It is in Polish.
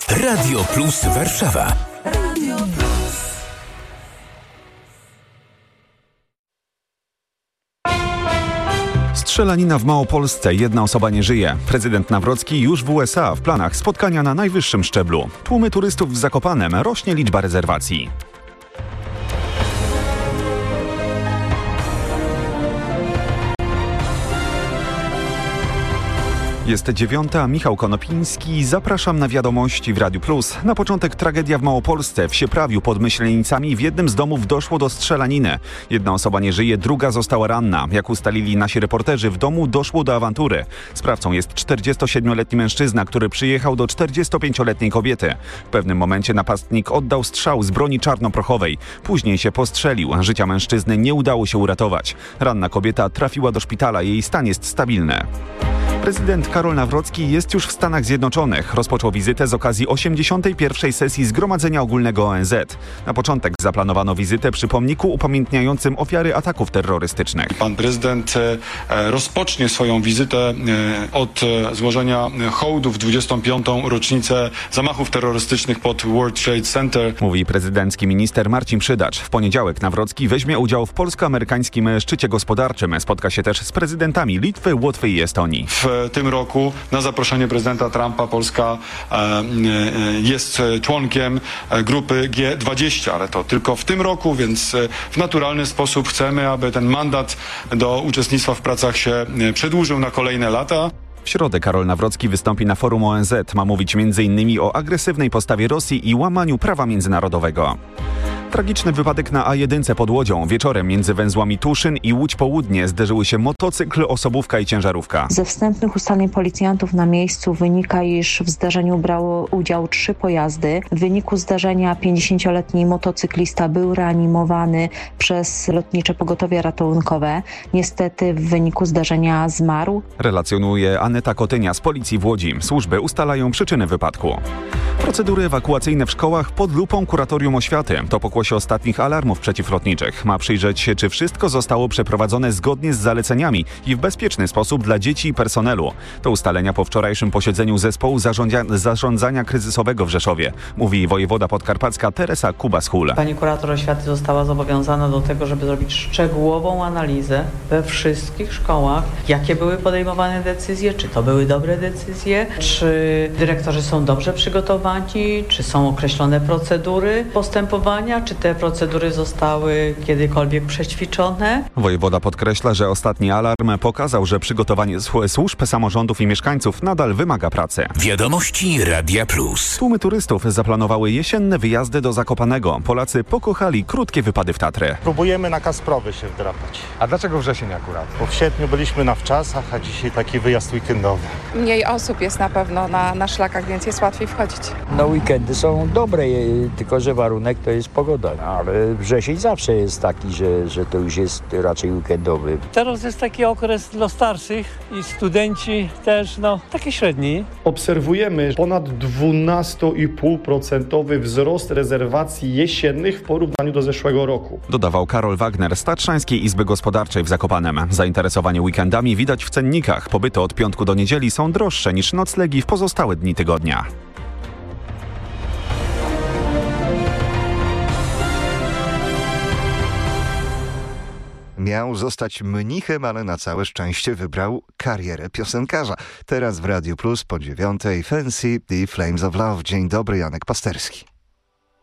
Radio Plus Warszawa. Radio Plus. Strzelanina w Małopolsce. Jedna osoba nie żyje. Prezydent Nawrocki już w USA. W planach spotkania na najwyższym szczeblu. Tłumy turystów w Zakopanem. Rośnie liczba rezerwacji. Jest 9:00, Michał Konopiński. Zapraszam na wiadomości w Radiu Plus. Na początek tragedia w Małopolsce. W Sieprawiu pod Myślenicami w jednym z domów doszło do strzelaniny. Jedna osoba nie żyje, druga została ranna. Jak ustalili nasi reporterzy, w domu doszło do awantury. Sprawcą jest 47-letni mężczyzna, który przyjechał do 45-letniej kobiety. W pewnym momencie napastnik oddał strzał z broni czarnoprochowej. Później się postrzelił. Życia mężczyzny nie udało się uratować. Ranna kobieta trafiła do szpitala. Jej stan jest stabilny. Prezydent Karol Nawrocki jest już w Stanach Zjednoczonych. Rozpoczął wizytę z okazji 81. sesji Zgromadzenia Ogólnego ONZ. Na początek zaplanowano wizytę przy pomniku upamiętniającym ofiary ataków terrorystycznych. Pan prezydent rozpocznie swoją wizytę od złożenia hołdu w 25. rocznicę zamachów terrorystycznych pod World Trade Center. Mówi prezydencki minister Marcin Przydacz. W poniedziałek Nawrocki weźmie udział w polsko-amerykańskim szczycie gospodarczym. Spotka się też z prezydentami Litwy, Łotwy i Estonii. W tym roku na zaproszenie prezydenta Trumpa Polska jest członkiem grupy G20, ale to tylko w tym roku, więc w naturalny sposób chcemy, aby ten mandat do uczestnictwa w pracach się przedłużył na kolejne lata. W środę Karol Nawrocki wystąpi na forum ONZ. Ma mówić m.in. o agresywnej postawie Rosji i łamaniu prawa międzynarodowego. Tragiczny wypadek na A1 pod Łodzią. Wieczorem między węzłami Tuszyn i Łódź Południe zderzyły się motocykl, osobówka i ciężarówka. Ze wstępnych ustaleń policjantów na miejscu wynika, iż w zdarzeniu brało udział 3 pojazdy. W wyniku zdarzenia 50-letni motocyklista był reanimowany przez Lotnicze Pogotowie Ratunkowe. Niestety w wyniku zdarzenia zmarł. Relacjonuje Aneta Kotynia z Policji w Łodzi. Służby ustalają przyczyny wypadku. Procedury ewakuacyjne w szkołach pod lupą Kuratorium Oświaty. To pokłosie ostatnich alarmów przeciwlotniczych. Ma przyjrzeć się, czy wszystko zostało przeprowadzone zgodnie z zaleceniami i w bezpieczny sposób dla dzieci i personelu. To ustalenia po wczorajszym posiedzeniu zespołu zarządzania kryzysowego w Rzeszowie. Mówi wojewoda podkarpacka Teresa Kubas-Hul. Pani kurator oświaty została zobowiązana do tego, żeby zrobić szczegółową analizę we wszystkich szkołach, jakie były podejmowane decyzje, czy to były dobre decyzje, czy dyrektorzy są dobrze przygotowani, czy są określone procedury postępowania, czy te procedury zostały kiedykolwiek przećwiczone. Wojewoda podkreśla, że ostatni alarm pokazał, że przygotowanie służb, samorządów i mieszkańców nadal wymaga pracy. Wiadomości Radia Plus. Tłumy turystów zaplanowały jesienne wyjazdy do Zakopanego. Polacy pokochali krótkie wypady w Tatry. Próbujemy na Kasprowy się wdrapać. A dlaczego wrzesień akurat? Bo w sierpniu byliśmy na wczasach, a dzisiaj taki wyjazd weekendowy. Mniej osób jest na pewno na szlakach, więc jest łatwiej wchodzić. No weekendy są dobre, tylko że warunek to jest pogoda, ale wrzesień zawsze jest taki, że to już jest raczej weekendowy. Teraz jest taki okres dla starszych i studenci też, taki średni. Obserwujemy ponad 12,5% wzrost rezerwacji jesiennych w porównaniu do zeszłego roku. Dodawał Karol Wagner z Tatrzańskiej Izby Gospodarczej w Zakopanem. Zainteresowanie weekendami widać w cennikach. Pobyty od piątku do niedzieli są droższe niż noclegi w pozostałe dni tygodnia. Miał zostać mnichem, ale na całe szczęście wybrał karierę piosenkarza. Teraz w Radiu Plus po 9:00 Fancy i Flames of Love. Dzień dobry, Janek Pasterski.